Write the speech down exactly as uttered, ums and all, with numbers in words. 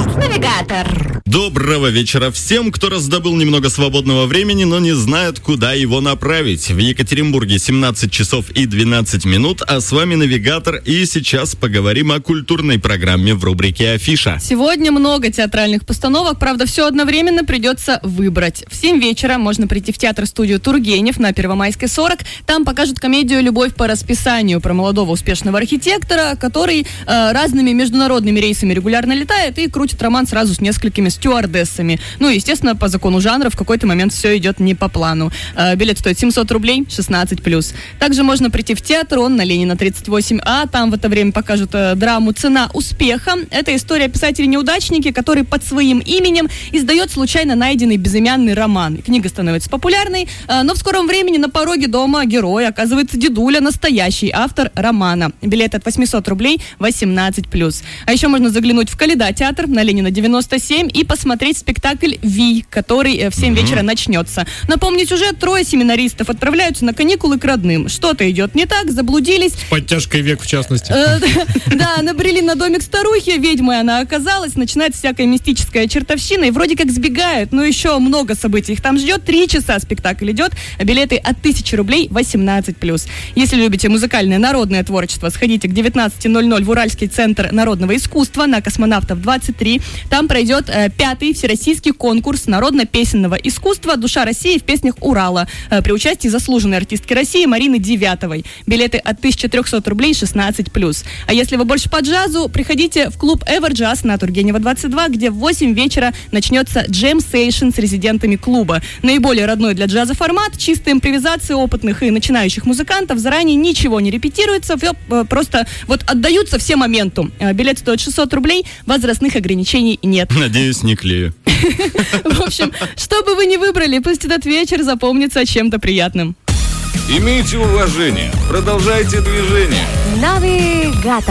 Навигатор. Доброго вечера всем, кто раздобыл немного свободного времени, но не знает, куда его направить. В Екатеринбурге семнадцать часов и двенадцать минут, а с вами Навигатор, и сейчас поговорим о культурной программе в рубрике «Афиша». Сегодня много театральных постановок, правда, все одновременно придется выбрать. В семь вечера можно прийти в театр-студию «Тургенев» на Первомайской сорок. Там покажут комедию «Любовь по расписанию» про молодого успешного архитектора, который э, разными международными рейсами регулярно летает и крутит роман сразу с несколькими стюардессами. Ну, естественно, по закону жанра в какой-то момент все идет не по плану. Э, билет стоит семьсот рублей, шестнадцать плюс. Также можно прийти в театр, он на Ленина тридцать восемь А. Там в это время покажут э, драму «Цена успеха». Это история писателя-неудачники, который под своим именем издает случайно найденный безымянный роман. Книга становится популярной, э, но в скором времени на пороге дома героя оказывается дедуля, настоящий автор романа. Билет от восемьсот рублей, восемнадцать плюс. А еще можно заглянуть в Каледа театр на Ленина девяносто семь и посмотреть спектакль «Ви», который в семь вечера начнется. Напомнить уже, трое семинаристов отправляются на каникулы к родным. Что-то идет не так, заблудились. С подтяжкой век, в частности. Да, набрели на домик старухи, ведьмой она оказалась, начинает всякая мистическая чертовщина, и вроде как сбегают, но еще много событий их там ждет. Три часа спектакль идет, а билеты от тысячи рублей, восемнадцать плюс. Если любите музыкальное народное творчество, сходите к девятнадцати ноль-ноль в Уральский центр народного искусства на Космонавтов двадцать три. Там пройдет э, пятый всероссийский конкурс народно-песенного искусства «Душа России» в песнях Урала э, при участии заслуженной артистки России Марины Девятовой. Билеты от тысячи трехсот рублей, шестнадцать плюс. А если вы больше по джазу, приходите в клуб Эверджаз на Тургенева двадцать два, где в восемь вечера начнется джем-сейшн с резидентами клуба. Наиболее родной для джаза формат, чистая импровизация опытных и начинающих музыкантов, заранее ничего не репетируется, просто вот отдаются все моменту. Билет стоит шестьсот рублей, возрастных ограничений нет. Надеюсь, не клею. В общем, что бы вы ни выбрали, пусть этот вечер запомнится чем-то приятным. Имейте уважение, продолжайте движение. Навигатор.